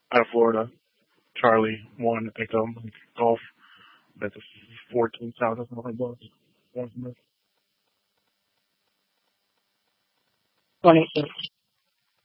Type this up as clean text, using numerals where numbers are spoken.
out of Florida. Charlie won, I think, like golf. That's 14,000 something bucks. One from this. 20.